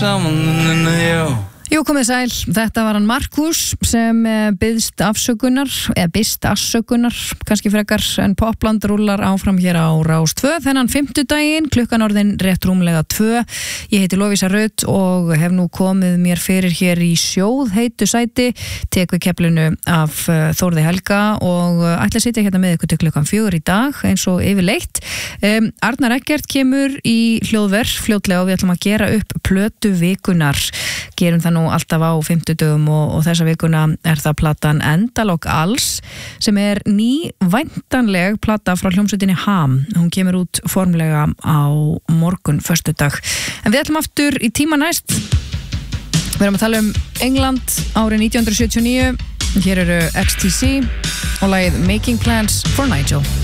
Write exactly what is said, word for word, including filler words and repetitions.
Jú, komið sæl, þetta var hann Markus sem byðst afsökunar, eða byðst afsökunar, kannski frekar, en Popland rúlar áfram hér á Rás tvö, þennan fimmtudaginn, klukkan orðin rétt rúmlega tvö. Ég heiti Lovísa Rut og hef nú komið mér fyrir hér í sjóð heitu sæti, tek við keflinu af Þórði Helga og ætla að sitja hérna með ykkur til klukkan fjögur í dag, eins og yfirleitt. Um, Arnar Eggert kemur í hljóðver fljótlega og við ætlum að gera upp plötu vikunar. Gerum það nú alltaf á fimmtudögum og, og þessa vikuna er það platan Endalok Alls sem er ný væntanleg plata frá hljómsveitinni Ham. Hún kemur út formlega á morgun föstudag. En við ætlum aftur í tíma næst. Við erum að tala um England árið nítján hundruð sjötíu og níu. Hér eru X T C og lagið Making Plans for Nigel.